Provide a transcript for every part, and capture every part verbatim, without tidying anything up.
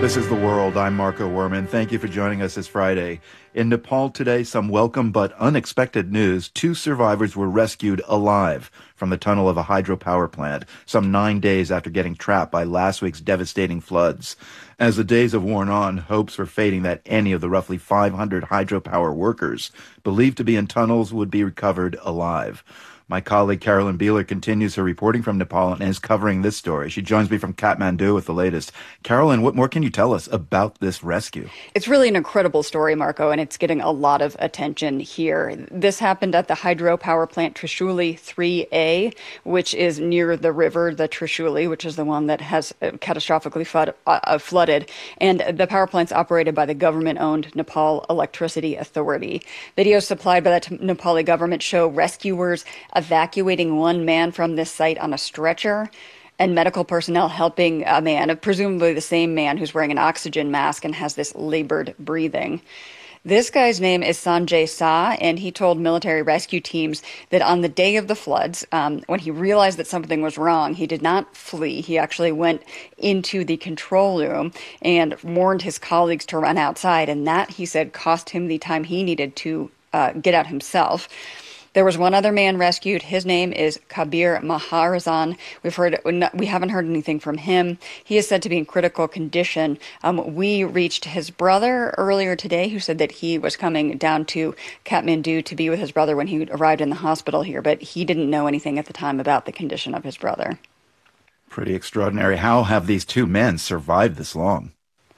This is The World. I'm Marco Werman. Thank you for joining us this Friday. In Nepal today, some welcome but unexpected news. Two survivors were rescued alive from the tunnel of a hydropower plant some nine days after getting trapped by last week's devastating floods. As the days have worn on, hopes were fading that any of the roughly five hundred hydropower workers believed to be in tunnels would be recovered alive. My colleague Carolyn Beeler continues her reporting from Nepal and is covering this story. She joins me from Kathmandu with the latest. Carolyn, what more can you tell us about this rescue? It's really an incredible story, Marco, and it's getting a lot of attention here. This happened at the hydropower plant Trishuli three A, which is near the river, the Trishuli, which is the one that has catastrophically flood, uh, flooded. And the power plant's operated by the government-owned Nepal Electricity Authority. Videos supplied by the Nepali government show rescuers evacuating one man from this site on a stretcher and medical personnel helping a man, presumably the same man who's wearing an oxygen mask and has this labored breathing. This guy's name is Sanjay Shah, and he told military rescue teams that on the day of the floods, um, when he realized that something was wrong, he did not flee. He actually went into the control room and warned his colleagues to run outside, and that, he said, cost him the time he needed to uh, get out himself. There was one other man rescued. His name is Kabir Maharazan. We've heard, we haven't heard anything from him. He is said to be in critical condition. Um, we reached his brother earlier today, who said that he was coming down to Kathmandu to be with his brother when he arrived in the hospital here, but he didn't know anything at the time about the condition of his brother. Pretty extraordinary. How have these two men survived this long?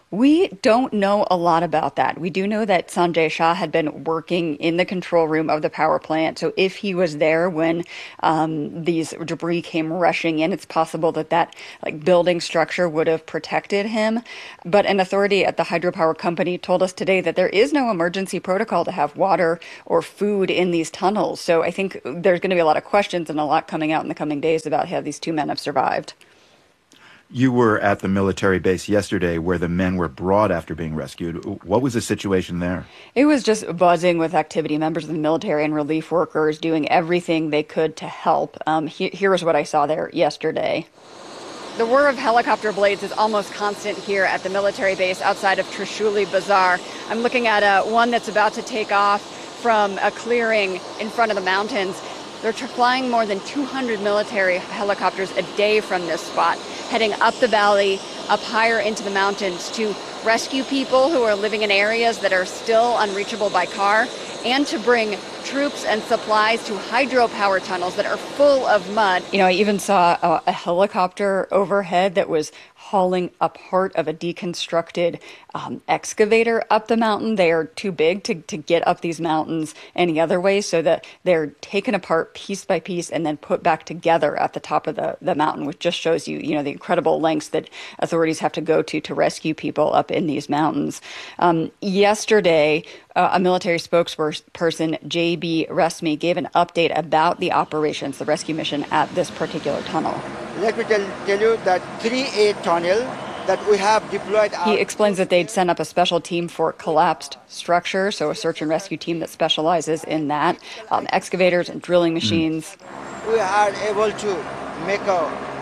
We don't know a lot about that. We do know that Sanjay Shah had been working in the control room of the power plant. So if he was there when um, these debris came rushing in, it's possible that that like building structure would have protected him. But an authority at the hydropower company told us today that there is no emergency protocol to have water or food in these tunnels. So I think there's going to be a lot of questions and a lot coming out in the coming days about how these two men have survived. You were at the military base yesterday where the men were brought after being rescued. What was the situation there? It was just buzzing with activity. Members of the military and relief workers doing everything they could to help. Um, he, here is what I saw there yesterday. The whir of helicopter blades is almost constant here at the military base outside of Trishuli Bazaar. I'm looking at uh, one that's about to take off from a clearing in front of the mountains. They're flying more than two hundred military helicopters a day from this spot, heading up the valley, up higher into the mountains to rescue people who are living in areas that are still unreachable by car, and to bring troops and supplies to hydropower tunnels that are full of mud. You know, I even saw a, a helicopter overhead that was hauling a part of a deconstructed um, excavator up the mountain. They are too big to, to get up these mountains any other way, so that they're taken apart piece by piece and then put back together at the top of the, the mountain, which just shows you, you know, the incredible lengths that authorities have to go to to rescue people up in these mountains. Um, yesterday, uh, a military spokesperson, J B Resmi, gave an update about the operations, the rescue mission at this particular tunnel. Let me tell, tell you that three A tunnel that we have deployed. He explains that they'd sent up a special team for collapsed structure, so a search and rescue team that specializes in that, um, excavators and drilling machines. We are able to make a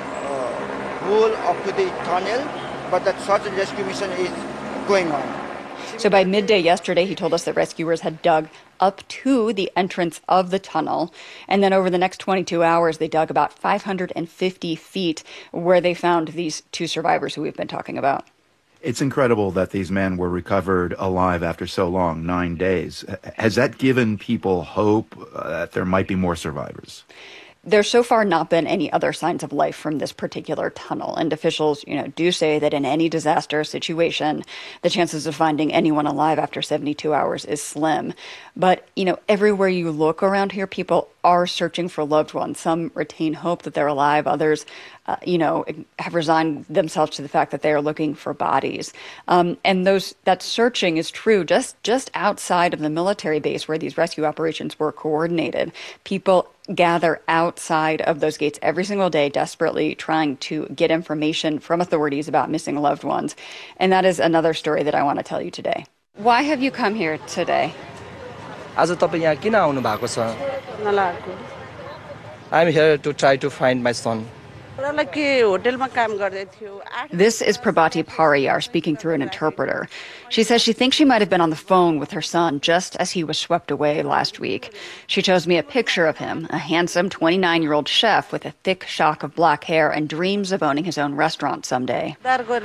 uh, hole up to the tunnel, but that search and rescue mission is going on. So by midday yesterday, he told us that rescuers had dug up to the entrance of the tunnel. And then over the next twenty-two hours, they dug about five hundred fifty feet where they found these two survivors who we've been talking about. It's incredible that these men were recovered alive after so long, nine days. Has that given people hope uh, that there might be more survivors? There's so far not been any other signs of life from this particular tunnel. And officials, you know, do say that in any disaster situation, the chances of finding anyone alive after seventy-two hours is slim. But, you know, everywhere you look around here, people are searching for loved ones. Some retain hope that they're alive. Others, uh, you know, have resigned themselves to the fact that they are looking for bodies. Um, and those that searching is true just, just outside of the military base where these rescue operations were coordinated. People gather outside of those gates every single day, desperately trying to get information from authorities about missing loved ones. And that is another story that I want to tell you today. Why have you come here today? I'm here to try to find my son. This is Prabhati Pariyar speaking through an interpreter. She says she thinks she might have been on the phone with her son just as he was swept away last week. She shows me a picture of him, a handsome twenty-nine-year-old chef with a thick shock of black hair and dreams of owning his own restaurant someday.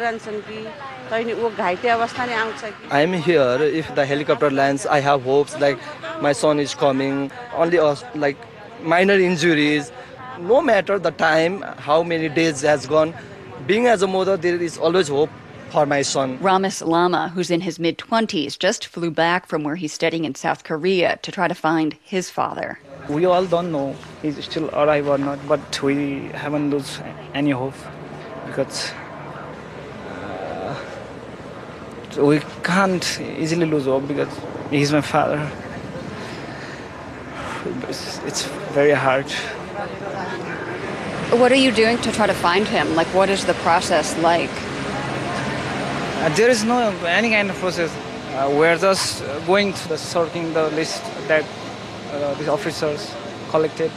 I'm here. If the helicopter lands, I have hopes like my son is coming. Only us, like minor injuries. No matter the time, how many days has gone, being as a mother, there is always hope for my son. Ramis Lama, who's in his mid-twenties, just flew back from where he's studying in South Korea to try to find his father. We all don't know he's still alive or not, but we haven't lost any hope because uh, we can't easily lose hope because he's my father. It's, it's very hard. What are you doing to try to find him? Like, what is the process like? Uh, there is no any kind of process. Uh, we're just going to the sorting the list that uh, the officers collected.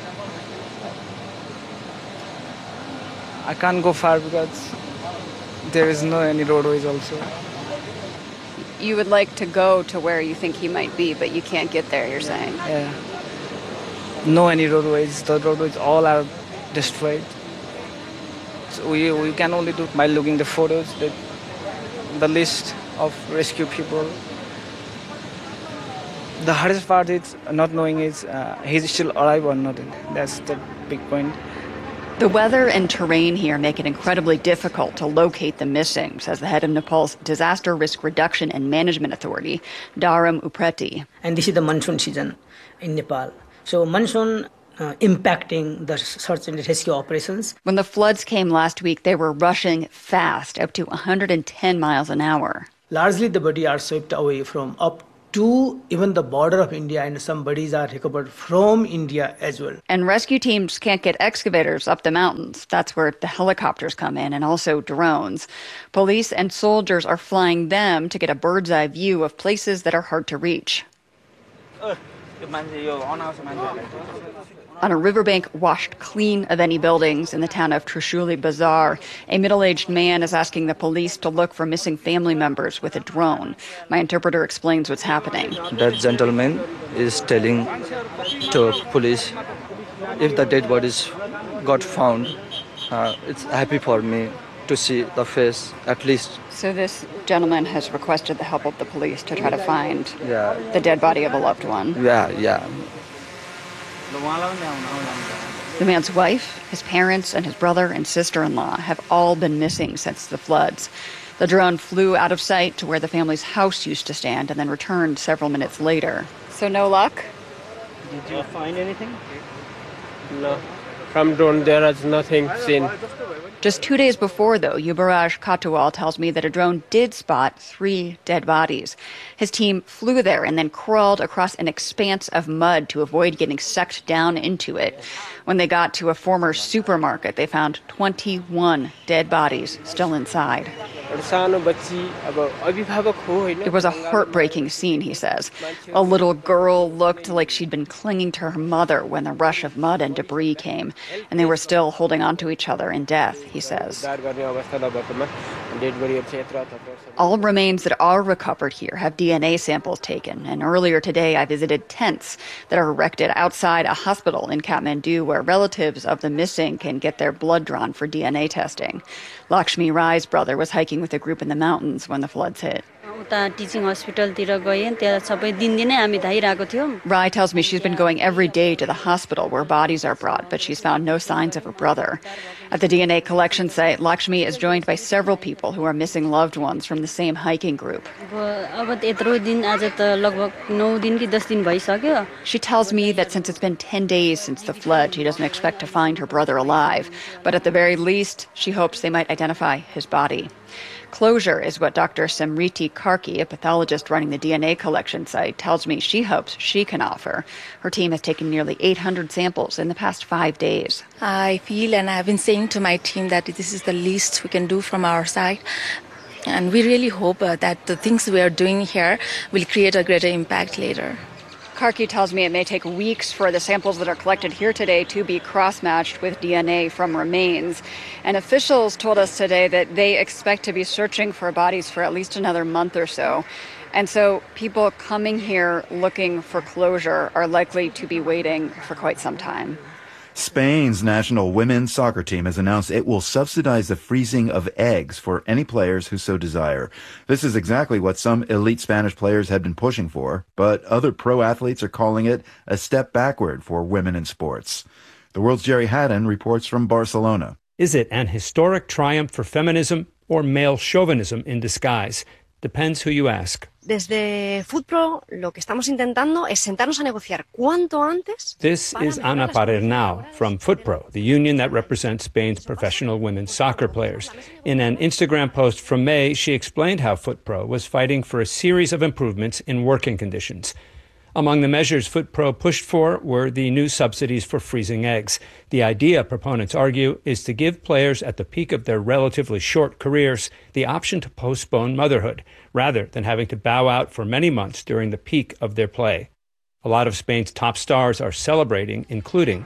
I can't go far because there is no any roadways also. You would like to go to where you think he might be, but you can't get there, you're saying? Yeah. No any roadways. The roadways all are destroyed. So we we can only do by looking the photos, the, the list of rescue people. The hardest part is not knowing is uh, he's still alive or not. That's the big point. The weather and terrain here make it incredibly difficult to locate the missing, says the head of Nepal's Disaster Risk Reduction and Management Authority, Dharam Upreti. And this is the monsoon season in Nepal. So monsoon uh, impacting the search and rescue operations. When the floods came last week, they were rushing fast, up to one hundred ten miles an hour. Largely the bodies are swept away from up to even the border of India, and some bodies are recovered from India as well. And rescue teams can't get excavators up the mountains. That's where the helicopters come in, and also drones. Police and soldiers are flying them to get a bird's eye view of places that are hard to reach. On a riverbank washed clean of any buildings in the town of Trishuli Bazaar, a middle-aged man is asking the police to look for missing family members with a drone. My interpreter explains what's happening. That gentleman is telling to police if the dead bodies got found, uh, it's happy for me to see the face at least. So this gentleman has requested the help of the police to try to find yeah. the dead body of a loved one. Yeah, yeah. The man's wife, his parents, and his brother and sister-in-law have all been missing since the floods. The drone flew out of sight to where the family's house used to stand and then returned several minutes later. So no luck? Did you find anything? No. From drone there is nothing seen. Just two days before, though, Yubaraj Katwal tells me that a drone did spot three dead bodies. His team flew there and then crawled across an expanse of mud to avoid getting sucked down into it. When they got to a former supermarket, they found twenty-one dead bodies still inside. It was a heartbreaking scene, he says. A little girl looked like she'd been clinging to her mother when the rush of mud and debris came, and they were still holding on to each other in death, he says. All remains that are recovered here have D N A samples taken, and earlier today I visited tents that are erected outside a hospital in Kathmandu where relatives of the missing can get their blood drawn for D N A testing. Lakshmi Rai's brother was hiking with a group in the mountains when the floods hit. Rai tells me she's been going every day to the hospital where bodies are brought, but she's found no signs of her brother. At the D N A collection site, Lakshmi is joined by several people who are missing loved ones from the same hiking group. She tells me that since it's been ten days since the flood, she doesn't expect to find her brother alive, but at the very least, she hopes they might identify his body. Closure is what Doctor Samriti Karki, a pathologist running the D N A collection site, tells me she hopes she can offer. Her team has taken nearly eight hundred samples in the past five days. I feel, and I've been saying to my team, that this is the least we can do from our side. And we really hope uh, that the things we are doing here will create a greater impact later. Karki tells me it may take weeks for the samples that are collected here today to be cross-matched with D N A from remains. And officials told us today that they expect to be searching for bodies for at least another month or so. And so people coming here looking for closure are likely to be waiting for quite some time. Spain's national women's soccer team has announced it will subsidize the freezing of eggs for any players who so desire. This is exactly what some elite Spanish players had been pushing for, but other pro athletes are calling it a step backward for women in sports. The World's Jerry Haddon reports from Barcelona. Is it an historic triumph for feminism or male chauvinism in disguise? Depends who you ask. Desde FootPro, lo que estamos intentando es sentarnos a negociar cuanto antes. This is Ana Parernau from FootPro, the union that represents Spain's professional women's soccer players. In an Instagram post from May, she explained how FootPro was fighting for a series of improvements in working conditions. Among the measures FootPro pushed for were the new subsidies for freezing eggs. The idea, proponents argue, is to give players at the peak of their relatively short careers the option to postpone motherhood, rather than having to bow out for many months during the peak of their play. A lot of Spain's top stars are celebrating, including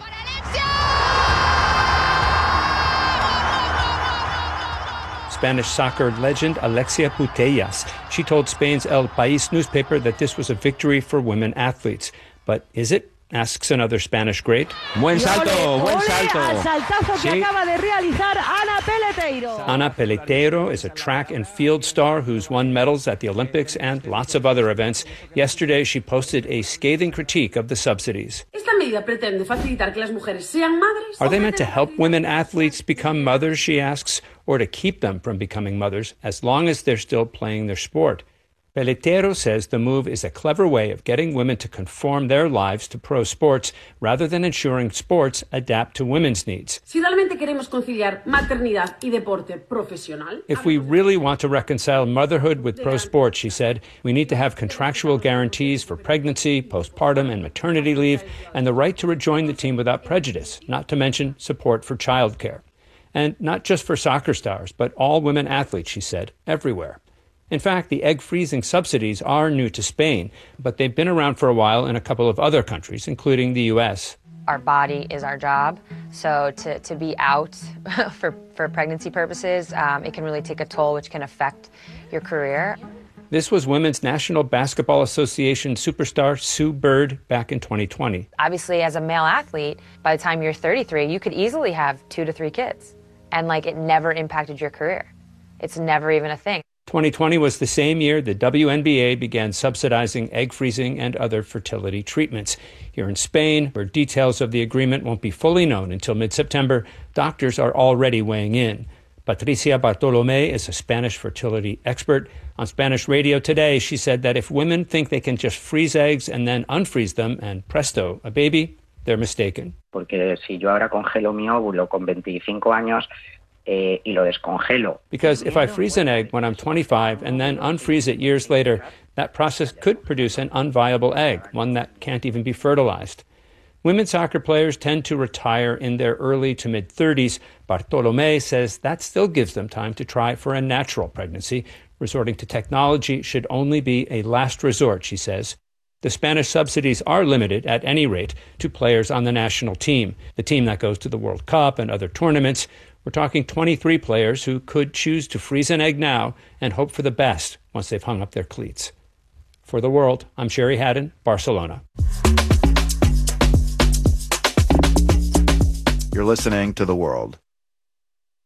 Spanish soccer legend Alexia Putellas. She told Spain's El País newspaper that this was a victory for women athletes. But is it? Asks another Spanish great. Buen salto, buen salto. Al saltazo que acaba de realizar Ana Peleteiro. Ana Peleteiro is a track and field star who's won medals at the Olympics and lots of other events. Yesterday, she posted a scathing critique of the subsidies. Esta medida pretende facilitar que las mujeres sean madres. Are they meant to help women athletes become mothers, she asks, or to keep them from becoming mothers as long as they're still playing their sport? Peleteiro says the move is a clever way of getting women to conform their lives to pro sports rather than ensuring sports adapt to women's needs. Si realmente queremos conciliar maternidad y deporte profesional. If we really want to reconcile motherhood with pro sports, she said, we need to have contractual guarantees for pregnancy, postpartum, and maternity leave, and the right to rejoin the team without prejudice, not to mention support for childcare. And not just for soccer stars, but all women athletes, she said, everywhere. In fact, the egg freezing subsidies are new to Spain, but they've been around for a while in a couple of other countries, including the U S. Our body is our job, so to, to be out for, for pregnancy purposes, um, it can really take a toll, which can affect your career. This was Women's National Basketball Association superstar Sue Bird back in twenty twenty. Obviously, as a male athlete, by the time you're thirty-three, you could easily have two to three kids, and like it never impacted your career. It's never even a thing. twenty twenty was the same year the W N B A began subsidizing egg freezing and other fertility treatments. Here in Spain, where details of the agreement won't be fully known until mid-September, doctors are already weighing in. Patricia Bartolomé is a Spanish fertility expert. On Spanish radio today, she said that if women think they can just freeze eggs and then unfreeze them and presto, a baby, they're mistaken. Porque si yo ahora congelo mi óvulo con veinticinco años, Eh, y lo descongelo. Because if I freeze an egg when I'm twenty-five and then unfreeze it years later, that process could produce an unviable egg, one that can't even be fertilized. Women soccer players tend to retire in their early to mid-thirties. Bartolomé says that still gives them time to try for a natural pregnancy. Resorting to technology should only be a last resort, she says. The Spanish subsidies are limited, at any rate, to players on the national team, the team that goes to the World Cup and other tournaments. We're talking twenty-three players who could choose to freeze an egg now and hope for the best once they've hung up their cleats. For The World, I'm Sherry Haddon, Barcelona. You're listening to The World.